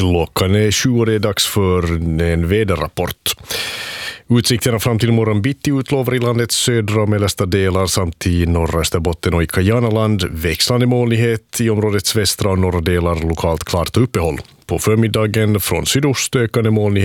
Klockan är 7 och det är dags för en väderrapport. Utsikterna fram till morgon bitti utlovar i landets södra och mellersta delar samt i norra Österbotten och i Kajanaland växlande molnighet i områdets västra och norra delar lokalt klart uppehåll. På förmiddagen från sydost ökande molnighet